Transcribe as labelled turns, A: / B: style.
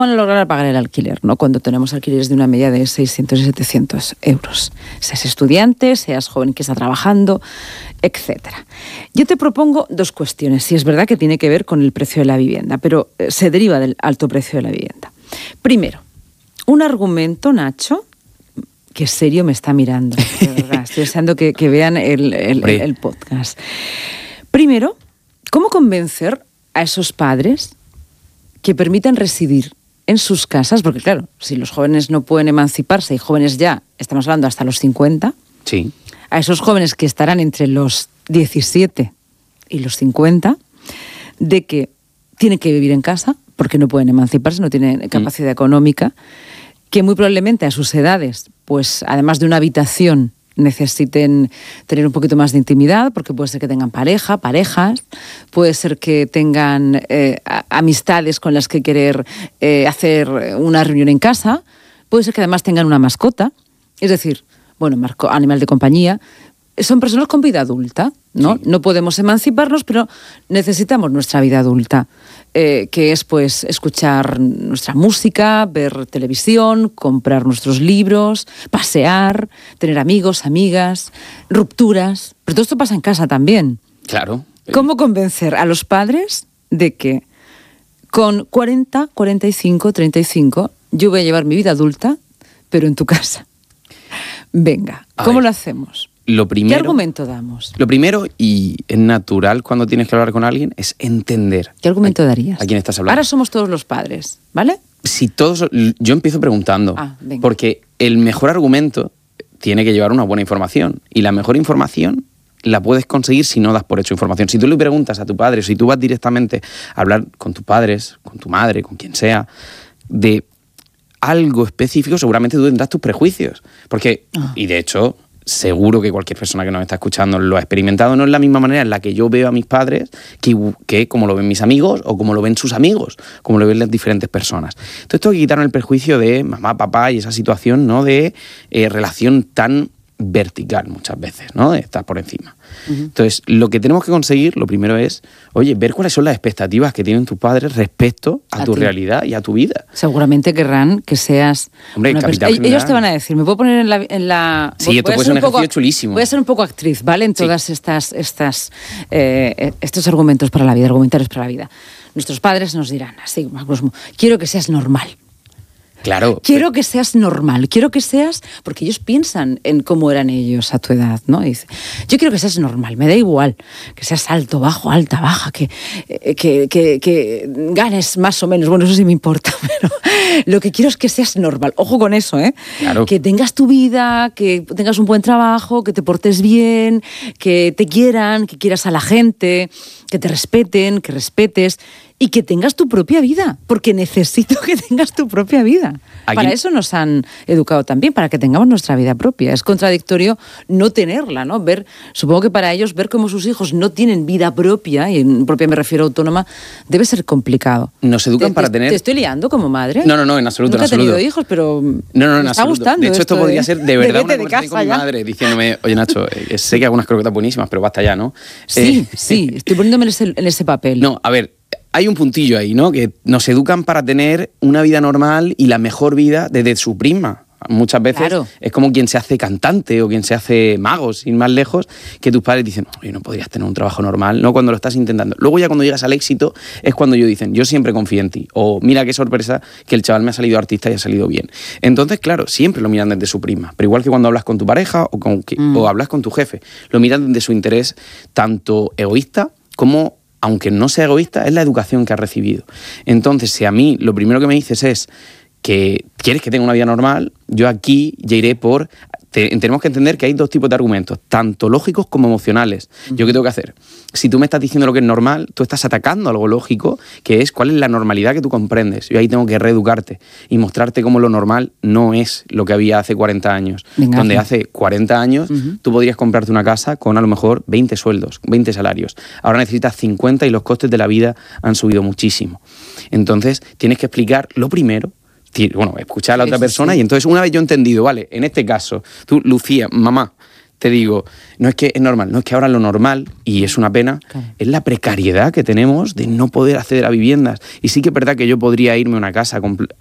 A: van a lograr pagar el alquiler, ¿no? Cuando tenemos alquileres de una media de 600 y 700 euros. Seas estudiante, seas joven que está trabajando, etcétera. Yo te propongo dos cuestiones. Si es verdad que tiene que ver con el precio de la vivienda, pero se deriva del alto precio de la vivienda. Primero, un argumento, Nacho, que serio me está mirando. De verdad, estoy deseando que vean el podcast. Primero, ¿cómo convencer a esos padres que permitan residir en sus casas? Porque claro, si los jóvenes no pueden emanciparse, y jóvenes ya, estamos hablando hasta los 50,
B: sí,
A: a esos jóvenes que estarán entre los 17 y los 50, de que tienen que vivir en casa porque no pueden emanciparse, no tienen capacidad económica, que muy probablemente a sus edades, pues además de una habitación, necesiten tener un poquito más de intimidad, porque puede ser que tengan parejas, puede ser que tengan amistades con las que querer hacer una reunión en casa, puede ser que además tengan una mascota, es decir, bueno, animal de compañía. Son personas con vida adulta, ¿no? Sí. No podemos emanciparnos, pero necesitamos nuestra vida adulta, que es pues escuchar nuestra música, ver televisión, comprar nuestros libros, pasear, tener amigos, amigas, rupturas. Pero todo esto pasa en casa también.
B: Claro.
A: ¿Cómo convencer a los padres de que con 40, 45, 35 yo voy a llevar mi vida adulta, pero en tu casa? Venga, ¿cómo lo hacemos? ¿Qué argumento damos?
B: Lo primero, y es natural cuando tienes que hablar con alguien, es entender.
A: ¿Qué argumento darías?
B: ¿A quién estás hablando?
A: Ahora somos todos los padres, ¿vale?
B: Yo empiezo preguntando, porque el mejor argumento tiene que llevar una buena información, y la mejor información la puedes conseguir si no das por hecho información. Si tú le preguntas a tu padre, si tú vas directamente a hablar con tus padres, con tu madre, con quien sea, de algo específico, seguramente tú tendrás tus prejuicios. Porque, y de hecho, seguro que cualquier persona que nos está escuchando lo ha experimentado, no es la misma manera en la que yo veo a mis padres que como lo ven mis amigos o como lo ven sus amigos, como lo ven las diferentes personas. Entonces tengo que quitarme el prejuicio de mamá, papá y esa situación, ¿no?, de relación tan vertical muchas veces, ¿no?, de estar por encima. Entonces, lo que tenemos que conseguir, lo primero es, oye, ver cuáles son las expectativas que tienen tus padres respecto a tu realidad y a tu vida.
A: Seguramente querrán que seas...
B: Hombre,
A: ellos te van a decir, me puedo poner en la...
B: Sí, esto puede ser un ejercicio chulísimo.
A: Voy a ser un poco actriz, ¿vale? En todas estos argumentos para la vida, argumentarios para la vida. Nuestros padres nos dirán, así, quiero que seas normal.
B: Claro.
A: Quiero que seas normal, quiero que seas... Porque ellos piensan en cómo eran ellos a tu edad, ¿no? Dice, yo quiero que seas normal, me da igual que seas alto, bajo, alta, baja, que ganes más o menos. Bueno, eso sí me importa, pero lo que quiero es que seas normal. Ojo con eso, ¿eh?
B: Claro.
A: Que tengas tu vida, que tengas un buen trabajo, que te portes bien, que te quieran, que quieras a la gente, que te respeten, que respetes... Y que tengas tu propia vida, porque necesito que tengas tu propia vida. Para eso nos han educado también, para que tengamos nuestra vida propia. Es contradictorio no tenerla, ¿no? Supongo que para ellos ver cómo sus hijos no tienen vida propia, y en propia me refiero a autónoma, debe ser complicado.
B: Nos educan para tener...
A: ¿Te estoy liando como madre?
B: No, en absoluto.
A: Nunca he tenido hijos, pero
B: me
A: está gustando.
B: De hecho, esto podría ser de verdad una conversación con mi madre, diciéndome, oye, Nacho, sé que hago unas croquetas buenísimas, pero basta ya, ¿no?
A: Sí, estoy poniéndome en ese papel.
B: No, a ver... Hay un puntillo ahí, ¿no? Que nos educan para tener una vida normal y la mejor vida desde su prisma. Muchas veces es como quien se hace cantante o quien se hace mago, sin más lejos, que tus padres dicen, oye, no podrías tener un trabajo normal, ¿no? Cuando lo estás intentando. Luego ya cuando llegas al éxito es cuando ellos dicen, yo siempre confío en ti. O mira qué sorpresa que el chaval me ha salido artista y ha salido bien. Entonces, claro, siempre lo miran desde su prisma. Pero igual que cuando hablas con tu pareja o hablas con tu jefe, lo miran desde su interés tanto egoísta como... aunque no sea egoísta, es la educación que has recibido. Entonces, si a mí lo primero que me dices es que quieres que tenga una vida normal, yo aquí ya iré por... Tenemos que entender que hay dos tipos de argumentos, tanto lógicos como emocionales. ¿Yo qué tengo que hacer? Si tú me estás diciendo lo que es normal, tú estás atacando algo lógico, que es cuál es la normalidad que tú comprendes. Yo ahí tengo que reeducarte y mostrarte cómo lo normal no es lo que había hace 40 años. Donde hace 40 años tú podrías comprarte una casa con a lo mejor 20 sueldos, 20 salarios. Ahora necesitas 50 y los costes de la vida han subido muchísimo. Entonces tienes que explicar lo primero, escuchar a la otra persona y entonces una vez yo he entendido, vale, en este caso, tú, Lucía, mamá, te digo, no es que es normal, no es que ahora lo normal, y es una pena, es la precariedad que tenemos de no poder acceder a viviendas. Y sí que es verdad que yo podría irme a una casa